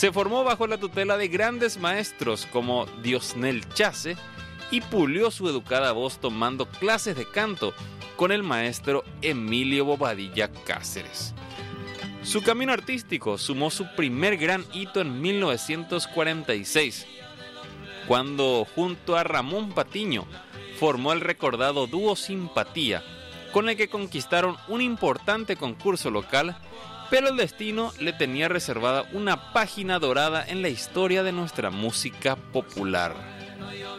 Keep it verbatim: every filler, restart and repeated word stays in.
Se formó bajo la tutela de grandes maestros como Diosnel Chase y pulió su educada voz tomando clases de canto con el maestro Emilio Bobadilla Cáceres. Su camino artístico sumó su primer gran hito en mil novecientos cuarenta y seis, cuando junto a Ramón Patiño formó el recordado dúo Simpatía, con el que conquistaron un importante concurso local, pero el destino le tenía reservada una página dorada en la historia de nuestra música popular.